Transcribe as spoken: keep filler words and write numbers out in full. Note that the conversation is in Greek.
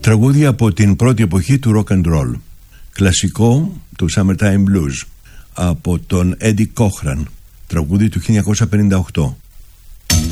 Τραγούδια από την πρώτη εποχή του rock and roll. Κλασικό του Summertime Blues από τον Eddie Cochran, τραγούδι του χίλια εννιακόσια πενήντα οκτώ.